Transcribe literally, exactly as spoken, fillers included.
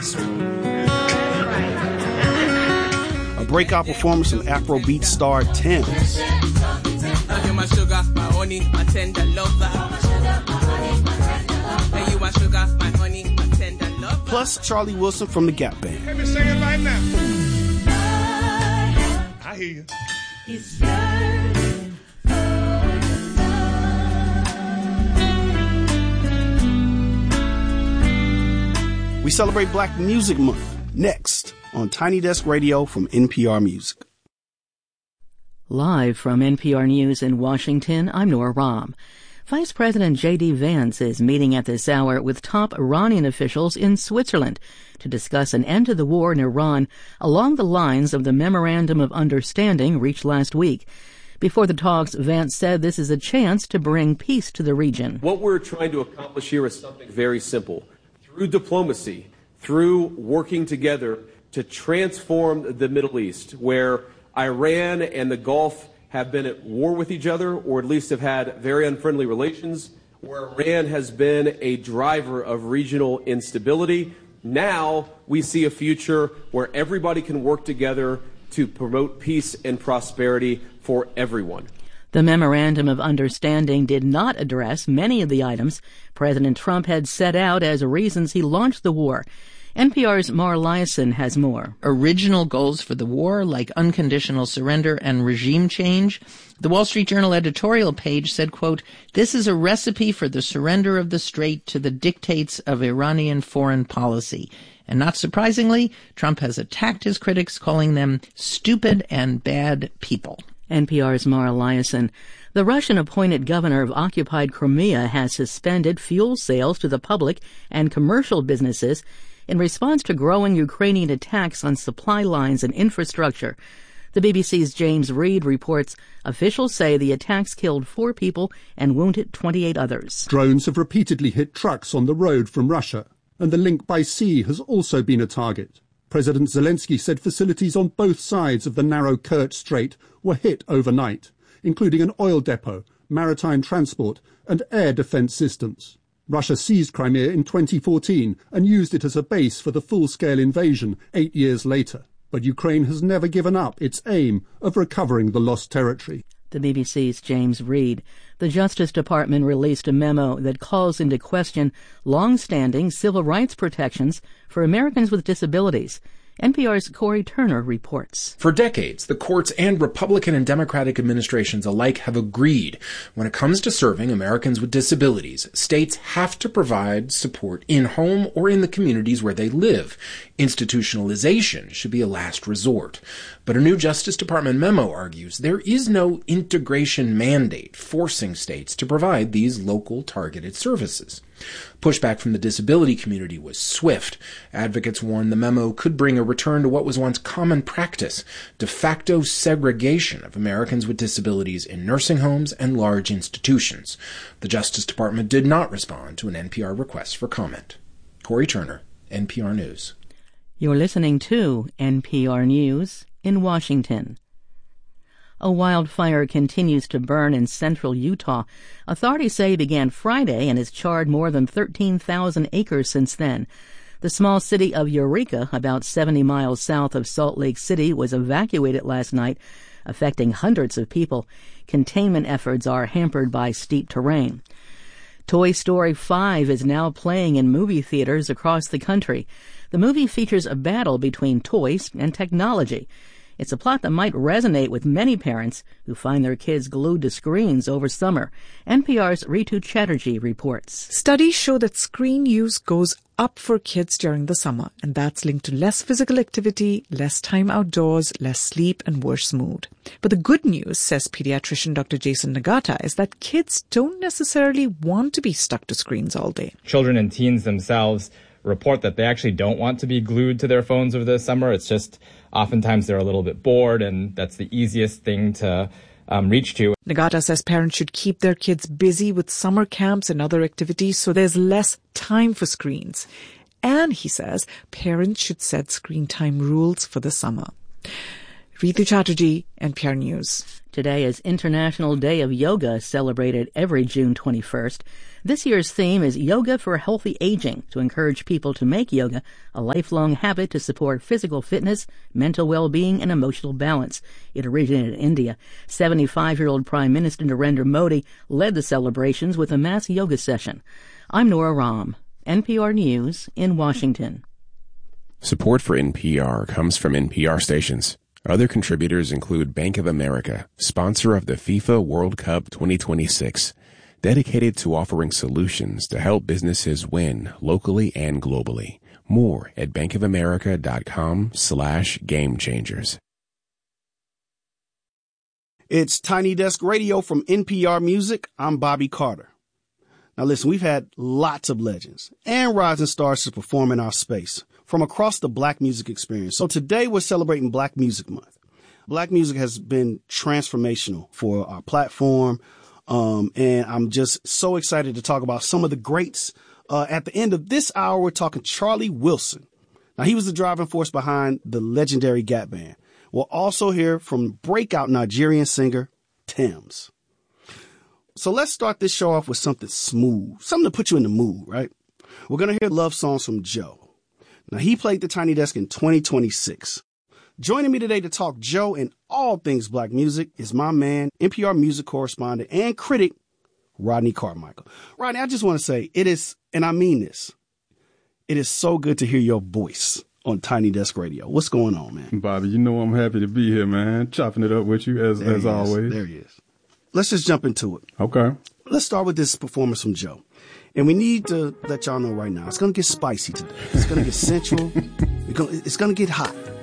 Next. A breakout performance from Afrobeat star Tems. My sugar, my honey, my tender lover. Hey, you my sugar, my honey, my tender lover. Plus Charlie Wilson from the Gap Band. Let me sing it right now. I hear you. It's We celebrate Black Music Month next on Tiny Desk Radio from N P R Music. Live from N P R News in Washington, I'm Nora Rahm. Vice President J D Vance is meeting at this hour with top Iranian officials in Switzerland to discuss an end to the war in Iran along the lines of the Memorandum of Understanding reached last week. Before the talks, Vance said this is a chance to bring peace to the region. What we're trying to accomplish here is something very simple. Through diplomacy, through working together to transform the Middle East, where Iran and the Gulf have been at war with each other, or at least have had very unfriendly relations, where Iran has been a driver of regional instability. Now we see a future where everybody can work together to promote peace and prosperity for everyone. The Memorandum of Understanding did not address many of the items President Trump had set out as reasons he launched the war. N P R's Mara Liasson has more. Original goals for the war, like unconditional surrender and regime change. The Wall Street Journal editorial page said, quote, "This is a recipe for the surrender of the Strait to the dictates of Iranian foreign policy." And not surprisingly, Trump has attacked his critics, calling them stupid and bad people. N P R's Mara Liasson. The Russian-appointed governor of occupied Crimea has suspended fuel sales to the public and commercial businesses in response to growing Ukrainian attacks on supply lines and infrastructure. The B B C's James Reed reports officials say the attacks killed four people and wounded twenty-eight others. Drones have repeatedly hit trucks on the road from Russia, and the link by sea has also been a target. President Zelensky said facilities on both sides of the narrow Kerch Strait were hit overnight, including an oil depot, maritime transport, and air defense systems. Russia seized Crimea in twenty fourteen and used it as a base for the full-scale invasion eight years later. But Ukraine has never given up its aim of recovering the lost territory. The B B C's James Reed. The Justice Department released a memo that calls into question long-standing civil rights protections for Americans with disabilities. N P R's Corey Turner reports. For decades, the courts and Republican and Democratic administrations alike have agreed when it comes to serving Americans with disabilities, states have to provide support in-home or in the communities where they live. Institutionalization should be a last resort. But a new Justice Department memo argues there is no integration mandate forcing states to provide these local targeted services. Pushback from the disability community was swift. Advocates warned the memo could bring a return to what was once common practice, de facto segregation of Americans with disabilities in nursing homes and large institutions. The Justice Department did not respond to an N P R request for comment. Corey Turner, N P R News. You're listening to N P R News in Washington. A wildfire continues to burn in central Utah. Authorities say it began Friday and has charred more than thirteen thousand acres since then. The small city of Eureka, about seventy miles south of Salt Lake City, was evacuated last night, affecting hundreds of people. Containment efforts are hampered by steep terrain. Toy Story five is now playing in movie theaters across the country. The movie features a battle between toys and technology. It's a plot that might resonate with many parents who find their kids glued to screens over summer. N P R's Ritu Chatterjee reports. Studies show that screen use goes up for kids during the summer, and that's linked to less physical activity, less time outdoors, less sleep, and worse mood. But the good news, says pediatrician Doctor Jason Nagata, is that kids don't necessarily want to be stuck to screens all day. Children and teens themselves report that they actually don't want to be glued to their phones over the summer. It's just oftentimes they're a little bit bored, and that's the easiest thing to um, reach to. Nagata says parents should keep their kids busy with summer camps and other activities so there's less time for screens. And he says parents should set screen time rules for the summer. Ritu Chatterjee, N P R News. Today is International Day of Yoga, celebrated every June twenty-first. This year's theme is Yoga for Healthy Aging, to encourage people to make yoga a lifelong habit to support physical fitness, mental well-being, and emotional balance. It originated in India. seventy-five-year-old Prime Minister Narendra Modi led the celebrations with a mass yoga session. I'm Nora Rahm, N P R News in Washington. Support for N P R comes from N P R stations. Other contributors include Bank of America, sponsor of the FIFA World Cup twenty twenty-six, dedicated to offering solutions to help businesses win locally and globally. More at bankofamerica.com slash game changers. It's Tiny Desk Radio from N P R Music. I'm Bobby Carter. Now listen, we've had lots of legends and rising stars to perform in our space from across the Black music experience. So today we're celebrating Black Music Month. Black music has been transformational for our platform. Um, and I'm just so excited to talk about some of the greats. Uh, at the end of this hour, we're talking Charlie Wilson. Now, he was the driving force behind the legendary Gap Band. We'll also hear from breakout Nigerian singer Tems. So let's start this show off with something smooth, something to put you in the mood, right? We're going to hear love songs from Joe. Now, he played the Tiny Desk in twenty twenty-six. Joining me today to talk Joe and all things Black music is my man, N P R music correspondent and critic, Rodney Carmichael. Rodney, I just want to say it is, and I mean this, it is so good to hear your voice on Tiny Desk Radio. What's going on, man? Bobby, you know I'm happy to be here, man. Chopping it up with you as there as always. There he is. Let's just jump into it. Okay. Let's start with this performance from Joe. And we need to let y'all know right now, it's going to get spicy today. It's going to get sensual. It's going to get hot.